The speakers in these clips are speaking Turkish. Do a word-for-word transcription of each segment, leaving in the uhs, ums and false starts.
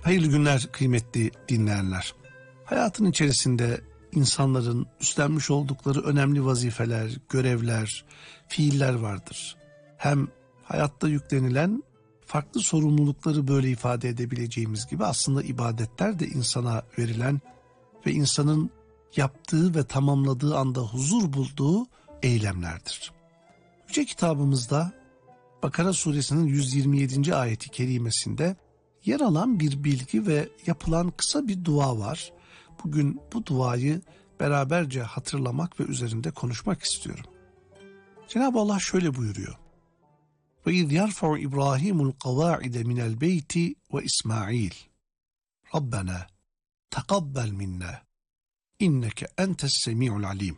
Hayırlı günler kıymetli dinleyenler. Hayatın içerisinde insanların üstlenmiş oldukları önemli vazifeler, görevler, fiiller vardır. Hem hayatta yüklenilen farklı sorumlulukları böyle ifade edebileceğimiz gibi aslında ibadetler de insana verilen ve insanın yaptığı ve tamamladığı anda huzur bulduğu eylemlerdir. Yüce kitabımızda Bakara suresinin yüz yirmi yedinci ayeti kerimesinde yer alan bir bilgi ve yapılan kısa bir dua var. Bugün bu duayı beraberce hatırlamak ve üzerinde konuşmak istiyorum. Cenab-ı Allah şöyle buyuruyor. وَاِذْ يَرْفَعُ إِبْرَاهِيمُ الْقَوَاعِدَ مِنَ الْبَيْتِ وَإِسْمَاعِيلِ رَبَّنَا تَقَبَّلْ مِنَّا اِنَّكَ اَنْتَ السَّمِيعُ الْعَلِيمُ.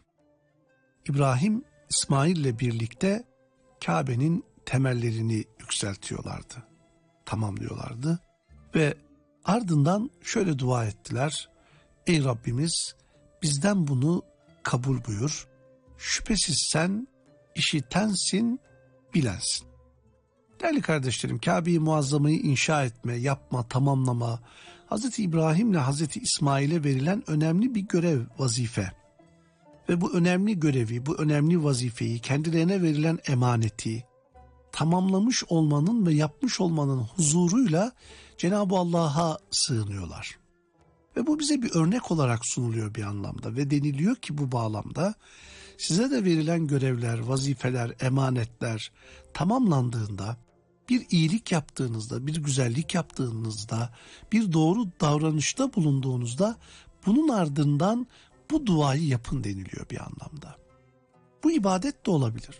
İbrahim, İsmail ile birlikte Kabe'nin temellerini yükseltiyorlardı, tamamlıyorlardı ve ardından şöyle dua ettiler. Ey Rabbimiz, bizden bunu kabul buyur. Şüphesiz sen işitensin, bilensin. Değerli kardeşlerim, Kabe-i Muazzama'yı inşa etme, yapma, tamamlama, Hazreti İbrahim ile Hazreti İsmail'e verilen önemli bir görev, vazife. Ve bu önemli görevi, bu önemli vazifeyi, kendilerine verilen emaneti tamamlamış olmanın ve yapmış olmanın huzuruyla Cenab-ı Allah'a sığınıyorlar. Ve bu bize bir örnek olarak sunuluyor bir anlamda ve deniliyor ki bu bağlamda size de verilen görevler, vazifeler, emanetler tamamlandığında, bir iyilik yaptığınızda, bir güzellik yaptığınızda, bir doğru davranışta bulunduğunuzda bunun ardından bu duayı yapın deniliyor bir anlamda. Bu ibadet de olabilir.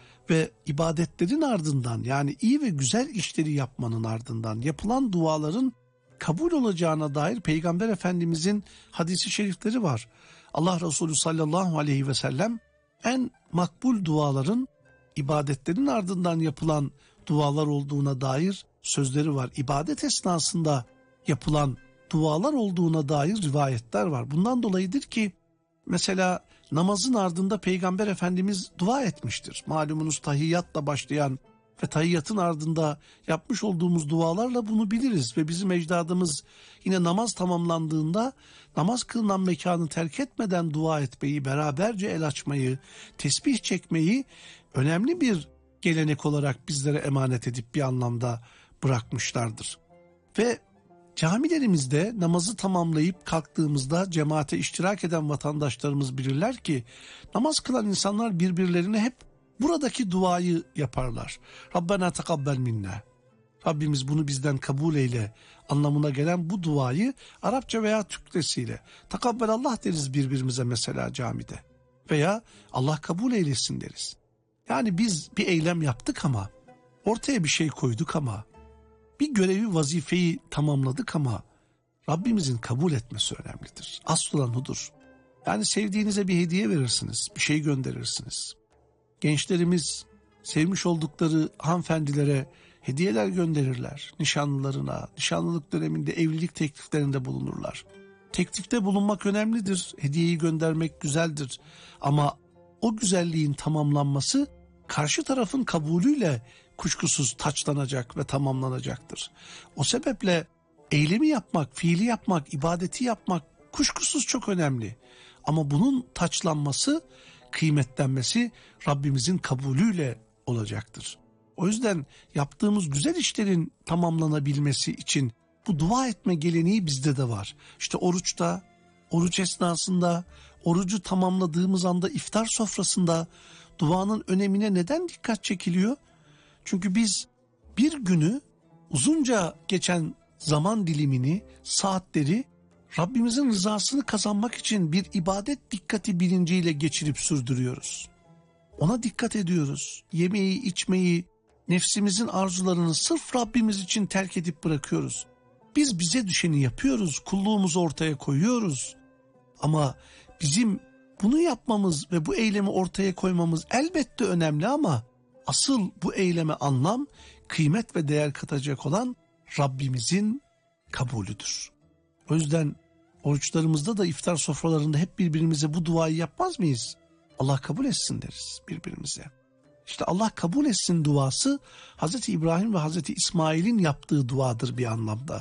Ve ibadetlerin ardından, yani iyi ve güzel işleri yapmanın ardından yapılan duaların kabul olacağına dair Peygamber Efendimizin hadisi şerifleri var. Allah Resulü sallallahu aleyhi ve sellem en makbul duaların ibadetlerin ardından yapılan dualar olduğuna dair sözleri var. İbadet esnasında yapılan dualar olduğuna dair rivayetler var. Bundan dolayıdır ki mesela namazın ardında Peygamber Efendimiz dua etmiştir. Malumunuz tahiyyatla başlayan ve tahiyyatın ardında yapmış olduğumuz dualarla bunu biliriz. Ve bizim ecdadımız yine namaz tamamlandığında namaz kılınan mekanı terk etmeden dua etmeyi, beraberce el açmayı, tesbih çekmeyi önemli bir gelenek olarak bizlere emanet edip bir anlamda bırakmışlardır. Ve camilerimizde namazı tamamlayıp kalktığımızda cemaate iştirak eden vatandaşlarımız bilirler ki namaz kılan insanlar birbirlerine hep buradaki duayı yaparlar. Rabbena tekabbel minna. Rabbimiz bunu bizden kabul eyle anlamına gelen bu duayı Arapça veya Türkçesiyle tekabbel Allah deriz birbirimize mesela camide. Veya Allah kabul eylesin deriz. Yani biz bir eylem yaptık ama ortaya bir şey koyduk ama bir görevi, vazifeyi tamamladık ama Rabbimizin kabul etmesi önemlidir. Asıl olan odur. Yani sevdiğinize bir hediye verirsiniz, bir şey gönderirsiniz. Gençlerimiz sevmiş oldukları hanımefendilere hediyeler gönderirler. Nişanlılarına, nişanlılık döneminde evlilik tekliflerinde bulunurlar. Teklifte bulunmak önemlidir, hediyeyi göndermek güzeldir. Ama o güzelliğin tamamlanması karşı tarafın kabulüyle kuşkusuz taçlanacak ve tamamlanacaktır. O sebeple eylemi yapmak, fiili yapmak, ibadeti yapmak kuşkusuz çok önemli. Ama bunun taçlanması, kıymetlenmesi Rabbimizin kabulüyle olacaktır. O yüzden yaptığımız güzel işlerin tamamlanabilmesi için bu dua etme geleneği bizde de var. İşte oruçta, oruç esnasında, orucu tamamladığımız anda iftar sofrasında duanın önemine neden dikkat çekiliyor? Çünkü biz bir günü, uzunca geçen zaman dilimini, saatleri Rabbimizin rızasını kazanmak için bir ibadet dikkati bilinciyle geçirip sürdürüyoruz. Ona dikkat ediyoruz. Yemeği, içmeyi, nefsimizin arzularını sırf Rabbimiz için terk edip bırakıyoruz. Biz bize düşeni yapıyoruz, kulluğumuzu ortaya koyuyoruz. Ama bizim bunu yapmamız ve bu eylemi ortaya koymamız elbette önemli ama asıl bu eyleme anlam, kıymet ve değer katacak olan Rabbimizin kabulüdür. O yüzden oruçlarımızda da iftar sofralarında hep birbirimize bu duayı yapmaz mıyız? Allah kabul etsin deriz birbirimize. İşte Allah kabul etsin duası Hazreti İbrahim ve Hazreti İsmail'in yaptığı duadır bir anlamda.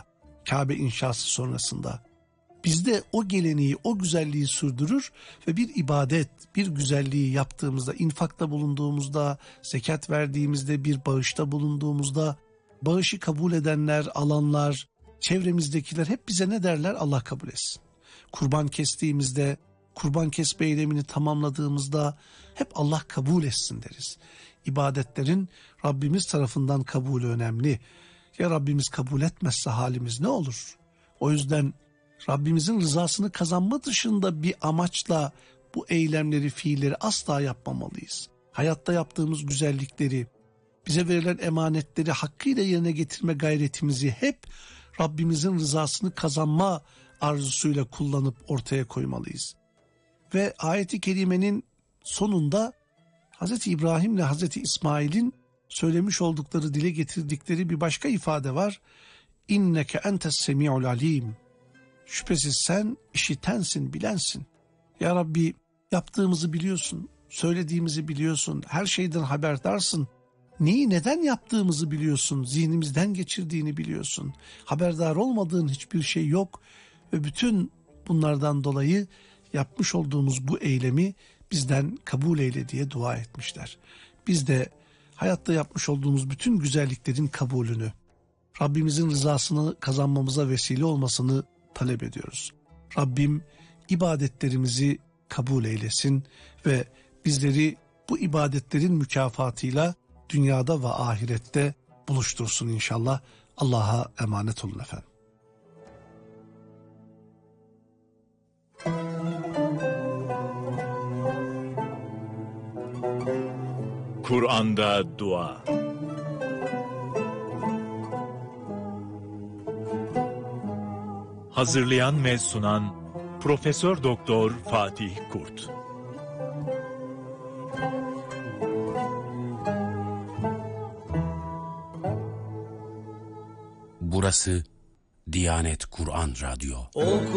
Kabe inşası sonrasında. Biz de o geleneği, o güzelliği sürdürür ve bir ibadet, bir güzelliği yaptığımızda, infakta bulunduğumuzda, zekat verdiğimizde, bir bağışta bulunduğumuzda, bağışı kabul edenler, alanlar, çevremizdekiler hep bize ne derler? Allah kabul etsin. Kurban kestiğimizde, kurban kesme eylemini tamamladığımızda hep Allah kabul etsin deriz. İbadetlerin Rabbimiz tarafından kabulü önemli. Ya Rabbimiz kabul etmezse halimiz ne olur? O yüzden Rabbimizin rızasını kazanma dışında bir amaçla bu eylemleri, fiilleri asla yapmamalıyız. Hayatta yaptığımız güzellikleri, bize verilen emanetleri hakkıyla yerine getirme gayretimizi hep Rabbimizin rızasını kazanma arzusuyla kullanıp ortaya koymalıyız. Ve ayet-i kerimenin sonunda Hazreti İbrahim ile Hazreti İsmail'in söylemiş oldukları, dile getirdikleri bir başka ifade var. İnneke entes semi'ul alim. Şüphesiz sen işitensin, bilensin. Ya Rabbi, yaptığımızı biliyorsun, söylediğimizi biliyorsun, her şeyden haberdarsın. Neyi neden yaptığımızı biliyorsun, zihnimizden geçirdiğini biliyorsun. Haberdar olmadığın hiçbir şey yok ve bütün bunlardan dolayı yapmış olduğumuz bu eylemi bizden kabul eyle diye dua etmişler. Biz de hayatta yapmış olduğumuz bütün güzelliklerin kabulünü, Rabbimizin rızasını kazanmamıza vesile olmasını talep ediyoruz. Rabbim ibadetlerimizi kabul eylesin ve bizleri bu ibadetlerin mükafatıyla dünyada ve ahirette buluştursun inşallah. Allah'a emanet olun efendim. Kur'an'da dua. Hazırlayan ve sunan Profesör Doktor Fatih Kurt. Burası Diyanet Kur'an Radyo. Oku.